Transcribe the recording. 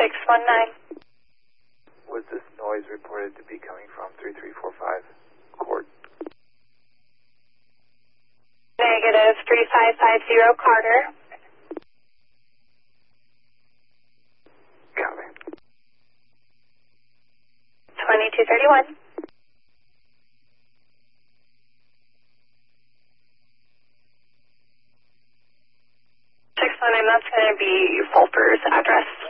619. Was this noise reported to be coming from 3345 Court? Negative 3550 Carter. Copy. 2231. 619, that's going to be Fulper's address.